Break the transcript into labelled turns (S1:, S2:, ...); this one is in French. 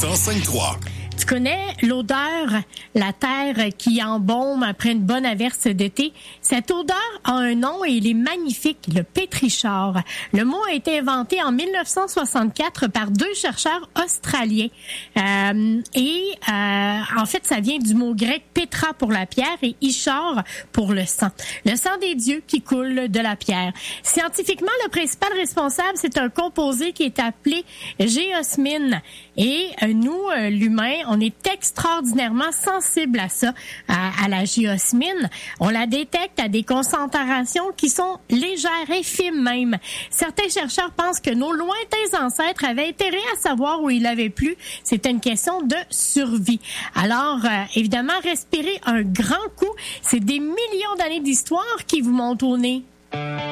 S1: 105.3.
S2: Tu connais l'odeur, la terre qui embaume après une bonne averse d'été? Cette odeur a un nom et il est magnifique, le pétrichor. Le mot a été inventé en 1964 par deux chercheurs australiens. En fait, ça vient du mot grec pétra pour la pierre et ichor pour le sang. Le sang des dieux qui coule de la pierre. Scientifiquement, le principal responsable, c'est un composé qui est appelé géosmine. Et nous, l'humain, on est extraordinairement sensible à ça, à la géosmine. On la détecte à des concentrations qui sont légères, infimes même. Certains chercheurs pensent que nos lointains ancêtres avaient intérêt à savoir où il avait plu. C'était une question de survie. Alors, évidemment, respirer un grand coup, c'est des millions d'années d'histoire qui vous montent au nez.